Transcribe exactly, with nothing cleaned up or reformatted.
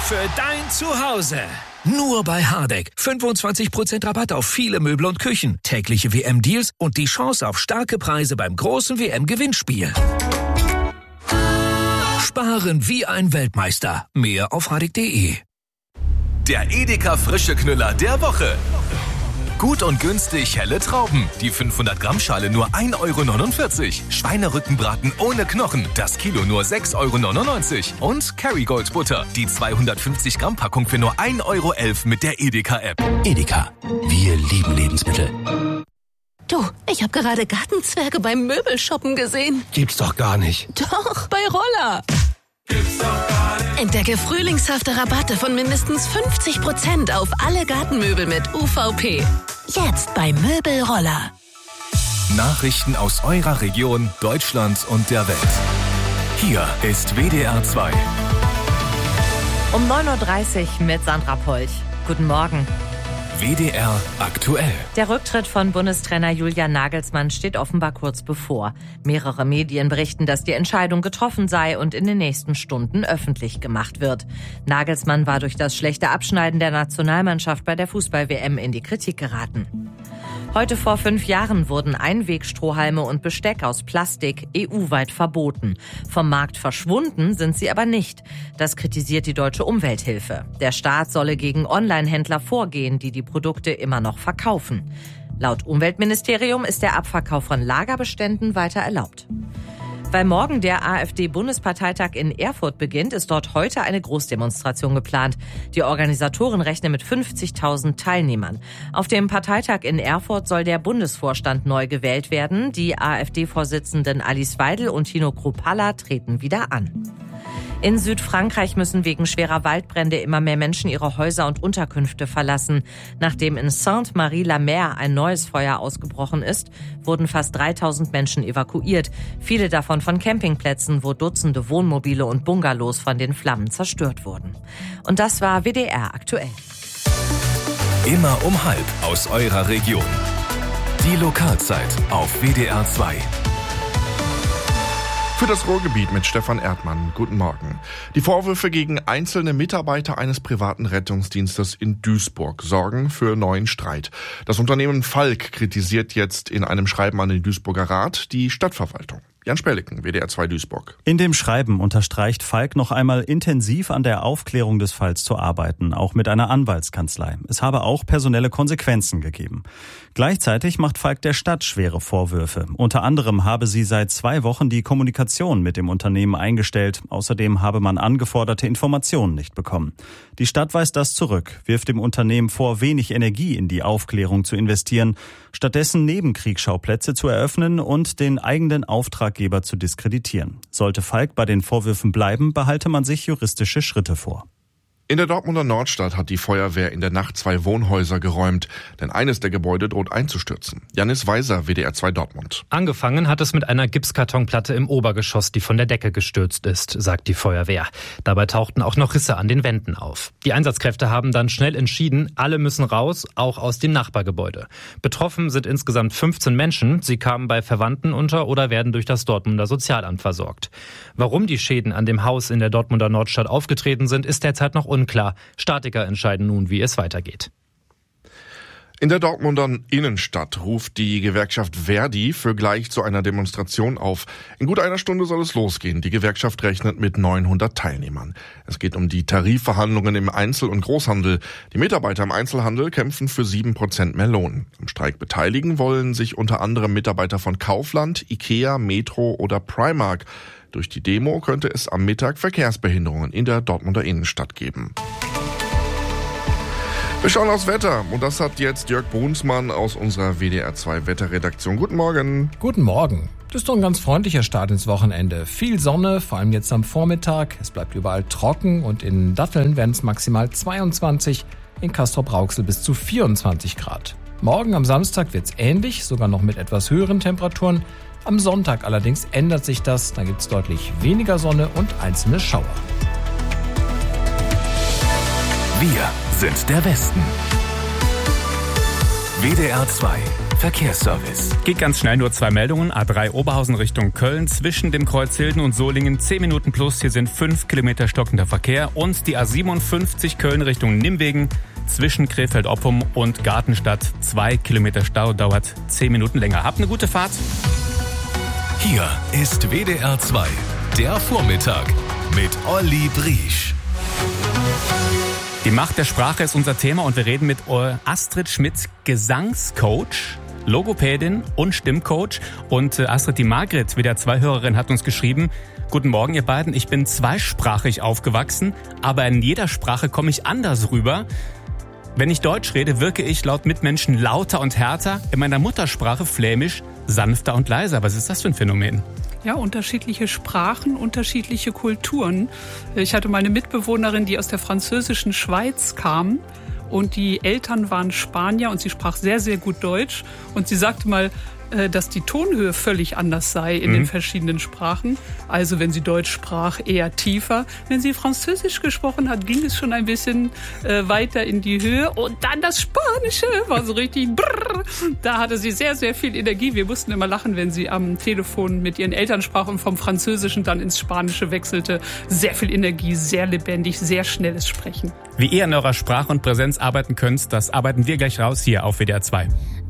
für dein Zuhause. Nur bei Hardegg. fünfundzwanzig Prozent Rabatt auf viele Möbel und Küchen, tägliche W M-Deals und die Chance auf starke Preise beim großen W M-Gewinnspiel. Sparen wie ein Weltmeister. Mehr auf hardegg punkt de. Der Edeka frische Knüller der Woche. Gut und günstig helle Trauben. Die fünfhundert Gramm Schale nur ein Euro neunundvierzig. Schweinerückenbraten ohne Knochen. Das Kilo nur sechs Euro neunundneunzig. Und Kerrygold Butter. Die zweihundertfünfzig Gramm Packung für nur ein Euro elf mit der Edeka-App. Edeka. Wir lieben Lebensmittel. Du, ich habe gerade Gartenzwerge beim Möbelshoppen gesehen. Gibt's doch gar nicht. Doch, bei Roller. Gibt's doch gar nicht. Entdecke frühlingshafte Rabatte von mindestens fünfzig Prozent auf alle Gartenmöbel mit U V P. Jetzt bei Möbelroller. Nachrichten aus eurer Region, Deutschland und der Welt. Hier ist W D R zwei. Um neun Uhr dreißig mit Sandra Polch. Guten Morgen. W D R aktuell. Der Rücktritt von Bundestrainer Julian Nagelsmann steht offenbar kurz bevor. Mehrere Medien berichten, dass die Entscheidung getroffen sei und in den nächsten Stunden öffentlich gemacht wird. Nagelsmann war durch das schlechte Abschneiden der Nationalmannschaft bei der Fußball-W M in die Kritik geraten. Heute vor fünf Jahren wurden Einwegstrohhalme und Besteck aus Plastik E U-weit verboten. Vom Markt verschwunden sind sie aber nicht. Das kritisiert die Deutsche Umwelthilfe. Der Staat solle gegen Online-Händler vorgehen, die die Produkte immer noch verkaufen. Laut Umweltministerium ist der Abverkauf von Lagerbeständen weiter erlaubt. Weil morgen der AfD-Bundesparteitag in Erfurt beginnt, ist dort heute eine Großdemonstration geplant. Die Organisatoren rechnen mit fünfzigtausend Teilnehmern. Auf dem Parteitag in Erfurt soll der Bundesvorstand neu gewählt werden. Die AfD-Vorsitzenden Alice Weidel und Tino Kruppalla treten wieder an. In Südfrankreich müssen wegen schwerer Waldbrände immer mehr Menschen ihre Häuser und Unterkünfte verlassen. Nachdem in Sainte-Marie-la-Mer ein neues Feuer ausgebrochen ist, wurden fast dreitausend Menschen evakuiert. Viele davon von Campingplätzen, wo Dutzende Wohnmobile und Bungalows von den Flammen zerstört wurden. Und das war W D R aktuell. Immer um halb aus eurer Region. Die Lokalzeit auf W D R zwei. Für das Ruhrgebiet mit Stefan Erdmann. Guten Morgen. Die Vorwürfe gegen einzelne Mitarbeiter eines privaten Rettungsdienstes in Duisburg sorgen für neuen Streit. Das Unternehmen Falk kritisiert jetzt in einem Schreiben an den Duisburger Rat die Stadtverwaltung. Jan Spelliken, W D R zwei Duisburg. In dem Schreiben unterstreicht Falk noch einmal intensiv an der Aufklärung des Falls zu arbeiten, auch mit einer Anwaltskanzlei. Es habe auch personelle Konsequenzen gegeben. Gleichzeitig macht Falk der Stadt schwere Vorwürfe. Unter anderem habe sie seit zwei Wochen die Kommunikation mit dem Unternehmen eingestellt. Außerdem habe man angeforderte Informationen nicht bekommen. Die Stadt weist das zurück, wirft dem Unternehmen vor, wenig Energie in die Aufklärung zu investieren, stattdessen Nebenkriegsschauplätze zu eröffnen und den eigenen Auftraggeber zu diskreditieren. Sollte Falk bei den Vorwürfen bleiben, behalte man sich juristische Schritte vor. In der Dortmunder Nordstadt hat die Feuerwehr in der Nacht zwei Wohnhäuser geräumt, denn eines der Gebäude droht einzustürzen. Janis Weiser, W D R zwei Dortmund. Angefangen hat es mit einer Gipskartonplatte im Obergeschoss, die von der Decke gestürzt ist, sagt die Feuerwehr. Dabei tauchten auch noch Risse an den Wänden auf. Die Einsatzkräfte haben dann schnell entschieden, alle müssen raus, auch aus dem Nachbargebäude. Betroffen sind insgesamt fünfzehn Menschen. Sie kamen bei Verwandten unter oder werden durch das Dortmunder Sozialamt versorgt. Warum die Schäden an dem Haus in der Dortmunder Nordstadt aufgetreten sind, ist derzeit noch unklar. Statiker entscheiden nun, wie es weitergeht. In der Dortmunder Innenstadt ruft die Gewerkschaft Verdi für gleich zu einer Demonstration auf. In gut einer Stunde soll es losgehen. Die Gewerkschaft rechnet mit neunhundert Teilnehmern. Es geht um die Tarifverhandlungen im Einzel- und Großhandel. Die Mitarbeiter im Einzelhandel kämpfen für sieben Prozent mehr Lohn. Am Streik beteiligen wollen sich unter anderem Mitarbeiter von Kaufland, Ikea, Metro oder Primark. Durch die Demo könnte es am Mittag Verkehrsbehinderungen in der Dortmunder Innenstadt geben. Wir schauen aufs Wetter und das hat jetzt Jörg Brunsmann aus unserer W D R zwei Wetterredaktion. Guten Morgen. Guten Morgen. Das ist doch ein ganz freundlicher Start ins Wochenende. Viel Sonne, vor allem jetzt am Vormittag. Es bleibt überall trocken und in Datteln werden es maximal zweiundzwanzig, in Castrop-Rauxel bis zu vierundzwanzig Grad. Morgen am Samstag wird es ähnlich, sogar noch mit etwas höheren Temperaturen. Am Sonntag allerdings ändert sich das, da gibt es deutlich weniger Sonne und einzelne Schauer. Wir sind der Westen. W D R zwei Verkehrsservice. Geht ganz schnell, nur zwei Meldungen. A drei Oberhausen Richtung Köln zwischen dem Kreuz Hilden und Solingen zehn Minuten plus. Hier sind fünf Kilometer stockender Verkehr. Und die A siebenundfünfzig Köln Richtung Nimwegen zwischen Krefeld-Oppum und Gartenstadt. Zwei Kilometer Stau, dauert zehn Minuten länger. Habt eine gute Fahrt. Hier ist W D R zwei, der Vormittag mit Olli Briesch. Die Macht der Sprache ist unser Thema und wir reden mit Astrid Schmitz, Gesangscoach, Logopädin und Stimmcoach. Und Astrid, die Margret, W D R zwei Hörerin, hat uns geschrieben: Guten Morgen, ihr beiden. Ich bin zweisprachig aufgewachsen, aber in jeder Sprache komme ich anders rüber. Wenn ich Deutsch rede, wirke ich laut Mitmenschen lauter und härter. In meiner Muttersprache, Flämisch, sanfter und leiser. Was ist das für ein Phänomen? Ja, unterschiedliche Sprachen, unterschiedliche Kulturen. Ich hatte meine Mitbewohnerin, die aus der französischen Schweiz kam. Und die Eltern waren Spanier und sie sprach sehr, sehr gut Deutsch. Und sie sagte mal, dass die Tonhöhe völlig anders sei in mhm. den verschiedenen Sprachen. Also wenn sie Deutsch sprach, eher tiefer. Wenn sie Französisch gesprochen hat, ging es schon ein bisschen äh, weiter in die Höhe. Und dann das Spanische war so richtig brrr. Da hatte sie sehr, sehr viel Energie. Wir mussten immer lachen, wenn sie am Telefon mit ihren Eltern sprach und vom Französischen dann ins Spanische wechselte. Sehr viel Energie, sehr lebendig, sehr schnelles Sprechen. Wie ihr an eurer Sprache und Präsenz arbeiten könnt, das arbeiten wir gleich raus hier auf W D R zwei.